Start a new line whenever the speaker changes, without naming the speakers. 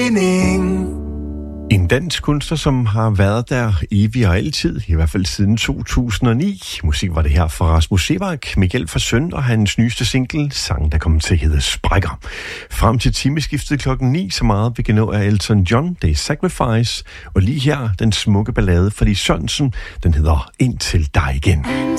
En dansk kunstner, som har været der evig og altid, i hvert fald siden 2009. Musik var det her fra Rasmus Seebach, Miguel Forsøn og hans nyeste single, sang der kommer til at hedde Sprækker. Frem til timeskiftet klokken 9, så meget vi kan nå af Elton John, det er Sacrifice. Og lige her, den smukke ballade fra de Sørensen, den hedder Indtil dig igen.